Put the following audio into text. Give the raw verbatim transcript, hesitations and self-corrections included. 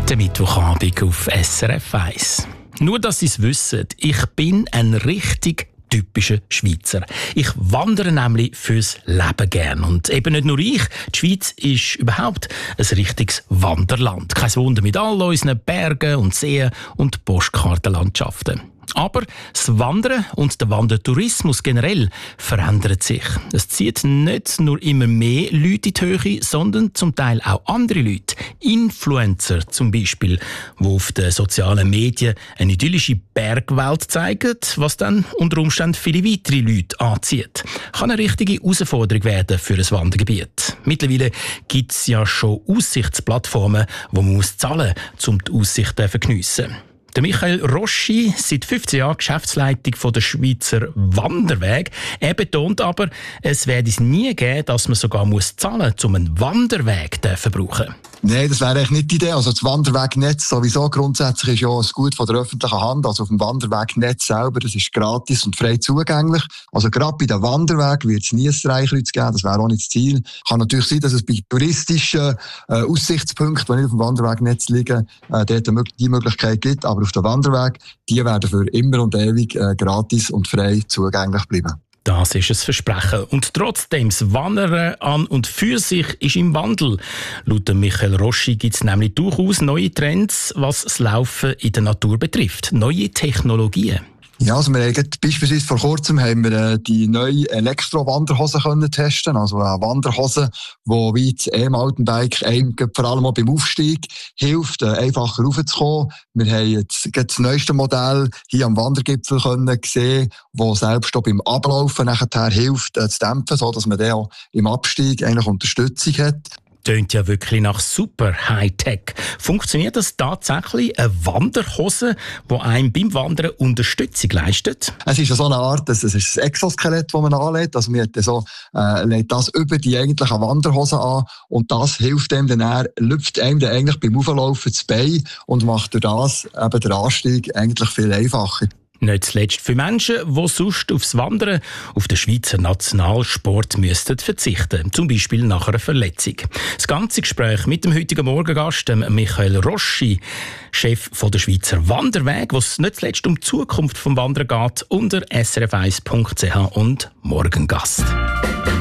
Der Mittwochabend auf S R F eins. Nur, dass Sie es wissen, ich bin ein richtig typischer Schweizer. Ich wandere nämlich fürs Leben gern. Und eben nicht nur ich, die Schweiz ist überhaupt ein richtiges Wanderland. Kein Wunder mit all unseren Bergen und Seen und Postkartenlandschaften. Aber das Wandern und der Wandertourismus generell verändert sich. Es zieht nicht nur immer mehr Leute in die Höhe, sondern zum Teil auch andere Leute. Influencer zum Beispiel, die auf den sozialen Medien eine idyllische Bergwelt zeigen, was dann unter Umständen viele weitere Leute anzieht. Kann eine richtige Herausforderung werden für ein Wandergebiet. Mittlerweile gibt es ja schon Aussichtsplattformen, wo man muss zahlen muss, um die Aussicht zu geniessen. Der Michael Roschi, seit fünfzehn Jahren Geschäftsleitung von der Schweizer Wanderweg. Er betont aber, es werde es nie geben, dass man sogar muss zahlen muss, um einen Wanderweg zu brauchen. Nein, das wäre eigentlich nicht die Idee. Also das Wanderwegnetz sowieso grundsätzlich ist ja ein Gut von der öffentlichen Hand. Also auf dem Wanderwegnetz selber, das ist gratis und frei zugänglich. Also gerade bei den Wanderwegen wird es nie ein Streichkreuz geben. Das wäre auch nicht das Ziel. Kann natürlich sein, dass es bei touristischen äh, Aussichtspunkten, die nicht auf dem Wanderwegnetz liegen, äh, dort die Möglichkeit gibt. Aber auf dem Wanderweg, die werden für immer und ewig äh, gratis und frei zugänglich bleiben. Das ist ein Versprechen. Und trotzdem, das Wandern an und für sich ist im Wandel. Laut Michael Roschi gibt es nämlich durchaus neue Trends, was das Laufen in der Natur betrifft. Neue Technologien. Ja, also wir haben beispielsweise vor kurzem haben wir äh, die neue Elektro-Wanderhose können testen. Also eine Wanderhose, die wie das E-Mountainbike einem vor allem auch beim Aufstieg hilft, äh, einfacher raufzukommen. Wir haben jetzt das neueste Modell hier am Wandergipfel können sehen, das selbst auch beim Ablaufen nachher hilft, äh, zu dämpfen, so dass man dann auch im Abstieg eigentlich Unterstützung hat. Tönt ja wirklich nach super Hightech. Funktioniert das tatsächlich, eine Wanderhose, die einem beim Wandern Unterstützung leistet? Es ist so eine Art, es ist ein Exoskelett, das man anlegt. Also man so, äh, legt das über die eigentliche Wanderhose an und das hilft einem dann, er lüpft einem dann eigentlich beim Auflaufen das Bein und macht durch das eben den Anstieg eigentlich viel einfacher. Nicht zuletzt für Menschen, die sonst aufs Wandern auf den Schweizer Nationalsport müssten verzichten, zum Beispiel nach einer Verletzung. Das ganze Gespräch mit dem heutigen Morgengast, dem Michael Roschi, Chef von der Schweizer Wanderweg, wo es nicht zuletzt um die Zukunft des Wanderns geht, unter s r f eins punkt c h und Morgengast.